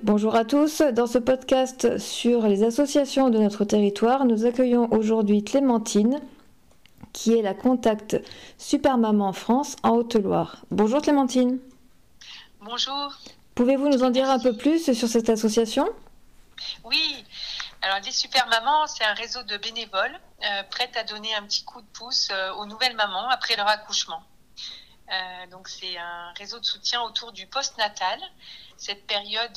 Bonjour à tous, dans ce podcast sur les associations de notre territoire, nous accueillons aujourd'hui Clémentine, qui est la contact Super Maman France en Haute-Loire. Bonjour Clémentine. Bonjour. Pouvez-vous nous en dire un peu plus sur cette association ? Oui, alors les Super Mamans, c'est un réseau de bénévoles prêtes à donner un petit coup de pouce aux nouvelles mamans après leur accouchement. Donc c'est un réseau de soutien autour du post-natal, cette période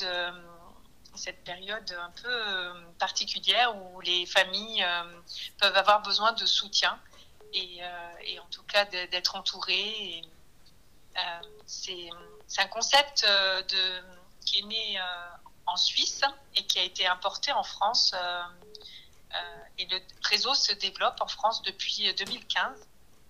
un peu particulière où les familles peuvent avoir besoin de soutien et en tout cas d'être entourées. C'est un concept qui est né en Suisse et qui a été importé en France. Et le réseau se développe en France depuis 2015.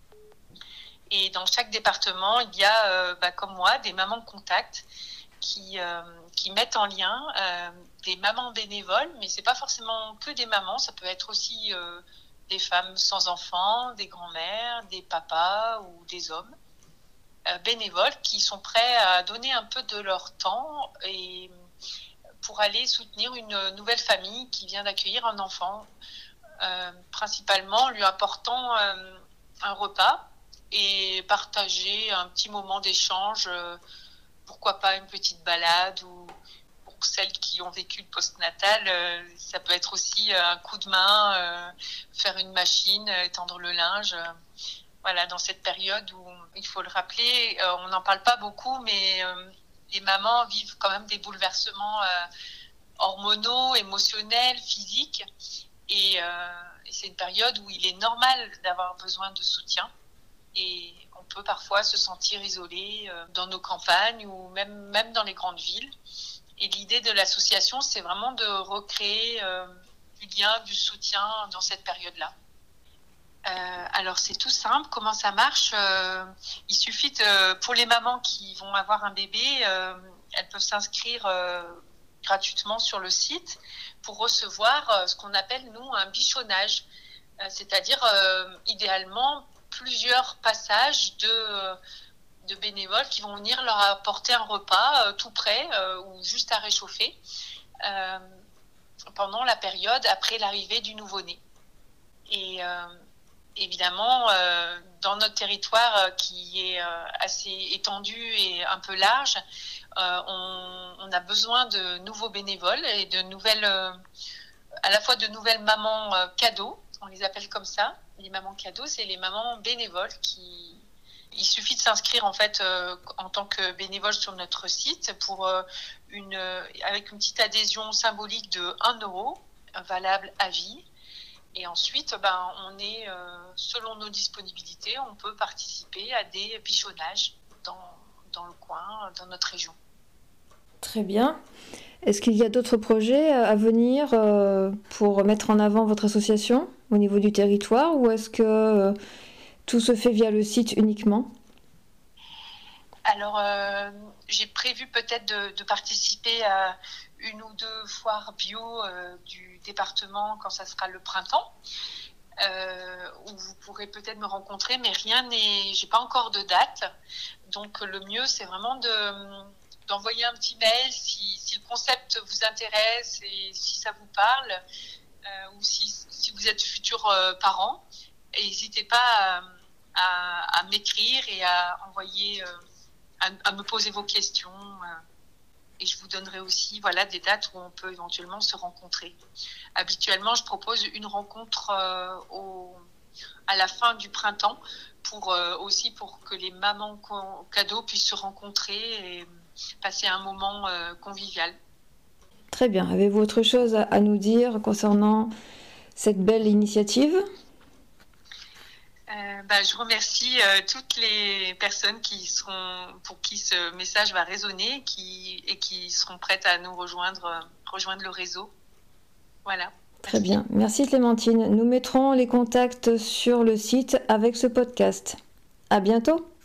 Et dans chaque département, il y a, comme moi, des mamans contact qui mettent en lien des mamans bénévoles, mais c'est pas forcément que des mamans, ça peut être aussi des femmes sans enfants, des grands-mères, des papas ou des hommes bénévoles qui sont prêts à donner un peu de leur temps et pour aller soutenir une nouvelle famille qui vient d'accueillir un enfant, principalement en lui apportant un repas et partager un petit moment d'échange, pourquoi pas une petite balade, ou pour celles qui ont vécu le postnatal, ça peut être aussi un coup de main, faire une machine, étendre le linge. Voilà, dans cette période où, il faut le rappeler, on n'en parle pas beaucoup, mais les mamans vivent quand même des bouleversements hormonaux, émotionnels, physiques. Et c'est une période où il est normal d'avoir besoin de soutien. Et on peut parfois se sentir isolé dans nos campagnes ou même dans les grandes villes. Et l'idée de l'association, c'est vraiment de recréer du lien, du soutien dans cette période-là. Alors c'est tout simple, comment ça marche, il suffit pour les mamans qui vont avoir un bébé, elles peuvent s'inscrire gratuitement sur le site pour recevoir ce qu'on appelle nous un bichonnage, c'est-à-dire idéalement plusieurs passages de bénévoles qui vont venir leur apporter un repas tout prêt ou juste à réchauffer pendant la période après l'arrivée du nouveau-né. Et évidemment, dans notre territoire qui est assez étendu et un peu large, on a besoin de nouveaux bénévoles et de nouvelles, à la fois de nouvelles mamans cadeaux, on les appelle comme ça. Les mamans cadeaux, c'est les mamans bénévoles il suffit de s'inscrire en fait en tant que bénévole sur notre site pour avec une petite adhésion symbolique de 1 euro, valable à vie. Et ensuite, on est, selon nos disponibilités, on peut participer à des bichonnages dans le coin, dans notre région. Très bien. Est-ce qu'il y a d'autres projets à venir pour mettre en avant votre association au niveau du territoire, ou est-ce que tout se fait via le site uniquement ? Alors, j'ai prévu peut-être de participer à une ou deux foires bio du département quand ça sera le printemps, où vous pourrez peut-être me rencontrer, mais j'ai pas encore de date. Donc le mieux, c'est vraiment d'envoyer un petit mail si le concept vous intéresse et si ça vous parle, ou si vous êtes futurs parents. Et n'hésitez pas à m'écrire et à envoyer, à me poser vos questions. Et je vous donnerai aussi des dates où on peut éventuellement se rencontrer. Habituellement, je propose une rencontre à la fin du printemps pour que les mamans cadeaux puissent se rencontrer et passer un moment convivial. Très bien. Avez-vous autre chose à nous dire concernant cette belle initiative ? Je remercie toutes les personnes pour qui ce message va résonner et qui seront prêtes à nous rejoindre le réseau. Voilà. Très bien. Merci Clémentine. Nous mettrons les contacts sur le site avec ce podcast. À bientôt.